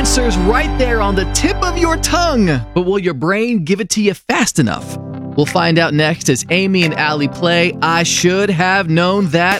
answers right there on the tip of your tongue. But will your brain give it to you fast enough? We'll find out next as Amy and Allie play I Should Have Known That